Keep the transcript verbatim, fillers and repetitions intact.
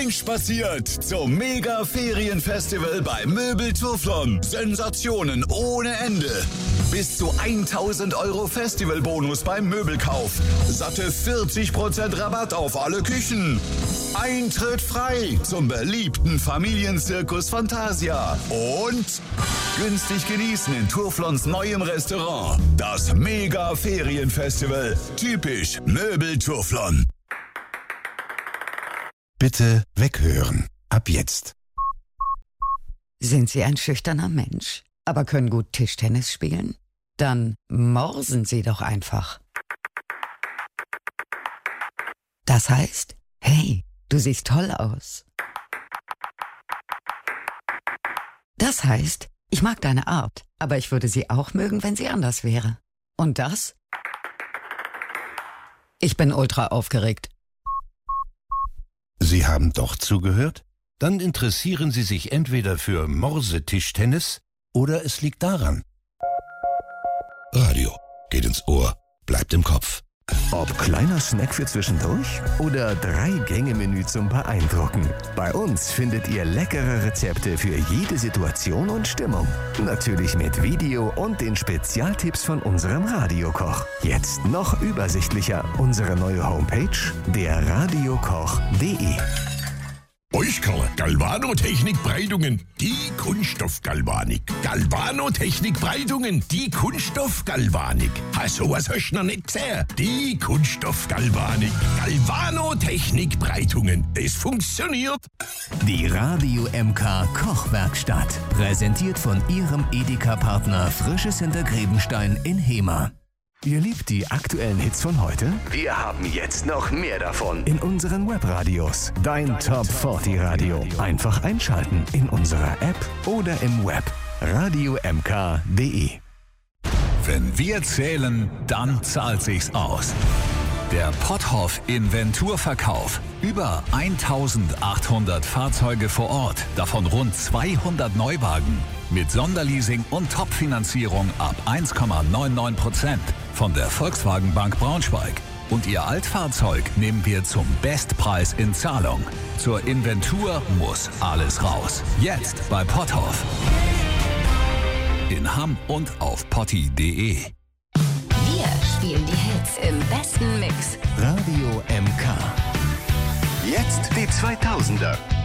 spaziert zum Mega-Ferienfestival bei Möbel Turflon. Sensationen ohne Ende. Bis zu tausend Euro Festivalbonus beim Möbelkauf. Satte vierzig Prozent Rabatt auf alle Küchen. Eintritt frei zum beliebten Familienzirkus Fantasia. Und günstig genießen in Turflons neuem Restaurant. Das Mega-Ferienfestival. Typisch Möbel Turflon. Bitte weghören. Ab jetzt. Sind Sie ein schüchterner Mensch, aber können gut Tischtennis spielen? Dann morsen Sie doch einfach. Das heißt, hey, du siehst toll aus. Das heißt, ich mag deine Art, aber ich würde sie auch mögen, wenn sie anders wäre. Und das? Ich bin ultra aufgeregt. Sie haben doch zugehört? Dann interessieren Sie sich entweder für Morsetischtennis oder es liegt daran. Radio geht ins Ohr, bleibt im Kopf. Ob kleiner Snack für zwischendurch oder Drei-Gänge-Menü zum Beeindrucken. Bei uns findet ihr leckere Rezepte für jede Situation und Stimmung. Natürlich mit Video und den Spezialtipps von unserem Radiokoch. Jetzt noch übersichtlicher unsere neue Homepage, der radiokoch punkt de. Euskala Galvanotechnik Breitungen, die Kunststoffgalvanik. Galvanotechnik Breitungen, die Kunststoffgalvanik. Ha, sowas hast du noch nicht gesehen. Die Kunststoffgalvanik. Galvanotechnik Breitungen. Das funktioniert. Die Radio M K Kochwerkstatt. Präsentiert von Ihrem Edeka-Partner Frisches Hintergrebenstein in Hemer. Ihr liebt die aktuellen Hits von heute? Wir haben jetzt noch mehr davon in unseren Webradios. Dein Top vierzig Radio. Einfach einschalten in unserer App oder im Web. radio m k punkt de. Wenn wir zählen, dann zahlt sich's aus. Der Potthoff Inventurverkauf. Über eintausendachthundert Fahrzeuge vor Ort, davon rund zweihundert Neuwagen. Mit Sonderleasing und Topfinanzierung ab eins Komma neunundneunzig Prozent von der Volkswagen Bank Braunschweig. Und Ihr Altfahrzeug nehmen wir zum Bestpreis in Zahlung. Zur Inventur muss alles raus. Jetzt bei Potthoff. In Hamm und auf potti punkt de. Wir spielen die Hits im besten Mix. Radio M K. Jetzt die zweitausender.